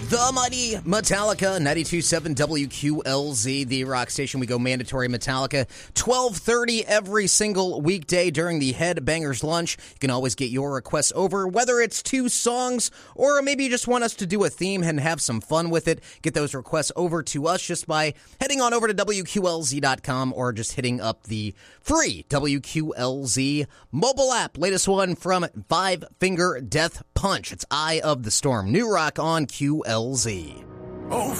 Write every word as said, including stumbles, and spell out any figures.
The mighty Metallica, ninety-two point seven W Q L Z, the rock station. We go mandatory Metallica, twelve thirty every single weekday during the Headbangers Lunch. You can always get your requests over, whether it's two songs or maybe you just want us to do a theme and have some fun with it. Get those requests over to us just by heading on over to W Q L Z dot com or just hitting up the free W Q L Z mobile app. Latest one from Five Finger Death Punch. It's Eye of the Storm. New rock on Q L Z. Oh,